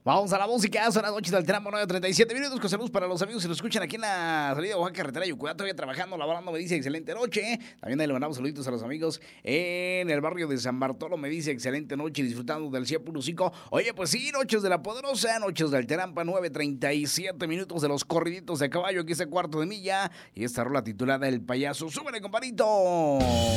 Vamos a la música, son las noches del tramo, 9:37 minutos. Con saludos para los amigos que nos escuchan aquí en la salida de Oaxaca, carretera Yucatán, todavía trabajando, laborando, me dice excelente noche. También ahí le mandamos saluditos a los amigos en el barrio de San Bartolo, me dice excelente noche, disfrutando del 100.5. Oye, pues sí, noches de la poderosa, noches del Terampa, 9:37 minutos de los corriditos de caballo, aquí este cuarto de milla. Y esta rola titulada El Payaso. ¡Súbele, compadrito!